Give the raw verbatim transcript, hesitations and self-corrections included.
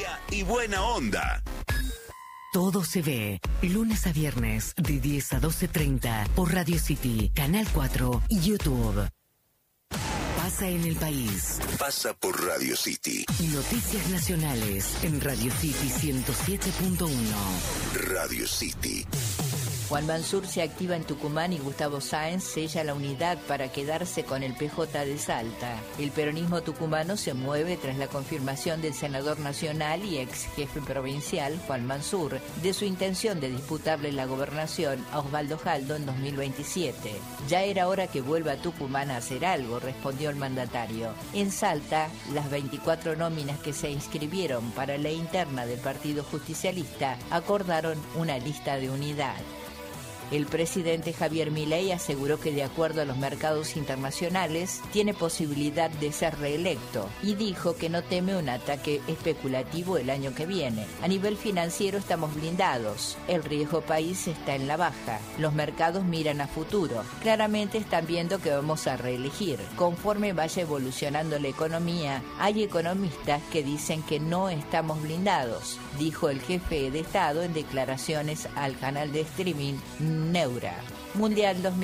energía y buena onda. Todo se ve, lunes a viernes, de diez a doce treinta, por Radio City, Canal cuatro y YouTube. Pasa en el país. Pasa por Radio City. Noticias nacionales en Radio City ciento siete punto uno. Radio City. Juan Mansur se activa en Tucumán y Gustavo Sáenz sella la unidad para quedarse con el P J de Salta. El peronismo tucumano se mueve tras la confirmación del senador nacional y ex jefe provincial, Juan Mansur, de su intención de disputarle la gobernación a Osvaldo Jaldo en dos mil veintisiete. Ya era hora que vuelva a Tucumán a hacer algo, respondió el mandatario. En Salta, las veinticuatro nóminas que se inscribieron para la interna del Partido Justicialista acordaron una lista de unidad. El presidente Javier Milei aseguró que de acuerdo a los mercados internacionales tiene posibilidad de ser reelecto y dijo que no teme un ataque especulativo el año que viene. A nivel financiero estamos blindados, el riesgo país está en la baja, los mercados miran a futuro, claramente están viendo que vamos a reelegir. Conforme vaya evolucionando la economía, hay economistas que dicen que no estamos blindados, dijo el jefe de Estado en declaraciones al canal de streaming Neura. Mundial dos mil